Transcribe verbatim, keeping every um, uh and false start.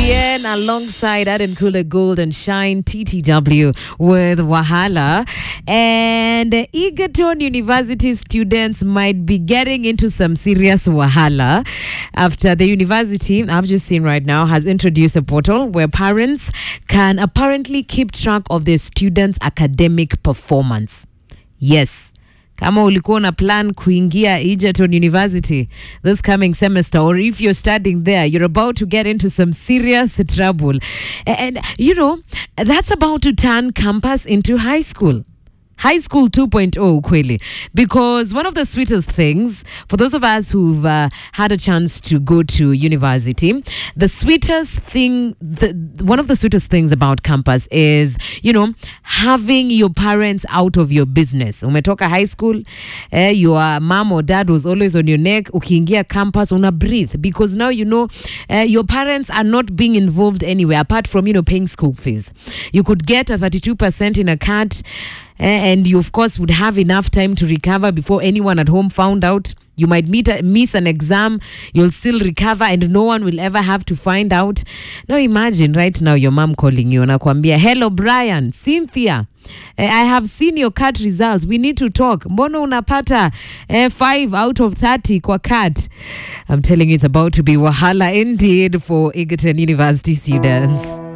Bien alongside Adam Kula Gold and Shine T T W with Wahala. And Egerton University students might be getting into some serious Wahala after the university, I've just seen right now, has introduced a portal where parents can apparently keep track of their students' academic performance. Yes. Kama ulikuwa na plan kuingia Egerton University this coming semester, or if you're studying there, you're about to get into some serious trouble. And, you know, that's about to turn campus into high school. High School two point oh, Kweli. Because one of the sweetest things, for those of us who've uh, had a chance to go to university, the sweetest thing, the, one of the sweetest things about campus is, you know, having your parents out of your business. Umetoka high school, eh, your mom or dad was always on your neck. Ukiingia campus, una breathe. Because now, you know, uh, your parents are not being involved anywhere apart from, you know, paying school fees. You could get a thirty-two percent in a card, and you, of course, would have enough time to recover before anyone at home found out. You might meet a, miss an exam, you'll still recover, and no one will ever have to find out. Now imagine right now your mom calling you and anakuambia, hello Brian, Cynthia, I have seen your CAT results. We need to talk. Mbono unapata eh, five out of thirty kwa CAT. I'm telling you, it's about to be Wahala indeed for Egerton University students.